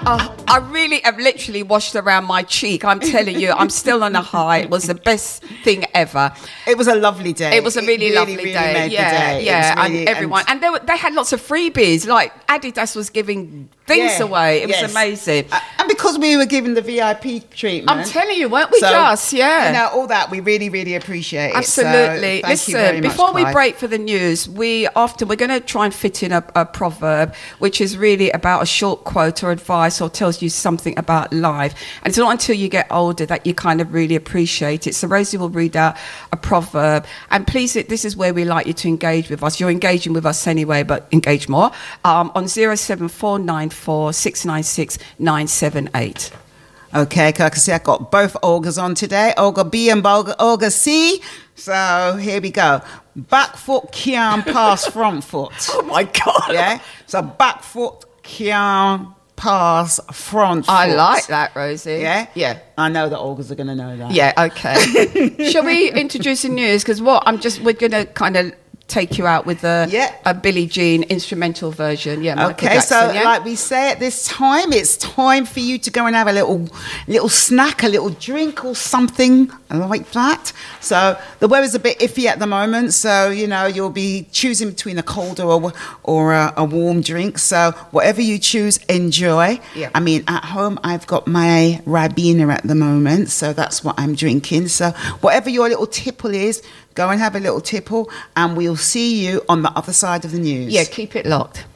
Oh, I really have literally washed around my cheek. I'm telling you, I'm still on a high. It was the best thing ever. It was a lovely day. It was a really lovely day. Yeah. Really, and everyone, and they had lots of freebies. Like Adidas was giving things away. It was amazing. And because we were given the VIP treatment, I'm telling you, weren't we just? Yeah. You know, all that we really, really appreciate. Absolutely. So Listen, before we break for the news, we're going to try and fit in a proverb, which is really about a short quote or advice or tells you something about life. And it's not until you get older that you kind of really appreciate it. So Rosie will read out a proverb. And please, this is where we like you to engage with us. You're engaging with us anyway, but engage more. On 07494 696 978. Okay, I can see I got both Olgas on today, Olga B and Olga C. So here we go. Back foot can't pass front foot. Oh my God. Yeah. So back foot can't pass front foot. I like that, Rosie. Yeah? Yeah. I know the Olgas are going to know that. Yeah, okay. Shall we introduce the news? Because we're going to kind of take you out with a Billie Jean instrumental version. Yeah. Michael Jackson, like we say at this time, it's time for you to go and have a little snack, a little drink or something like that. So the weather's a bit iffy at the moment, so you know you'll be choosing between a cold or a warm drink. So whatever you choose, enjoy. Yeah. I mean, at home I've got my Ribena at the moment, so that's what I'm drinking. So whatever your little tipple is, go and have a little tipple, and we'll see you on the other side of the news. Yeah, keep it locked.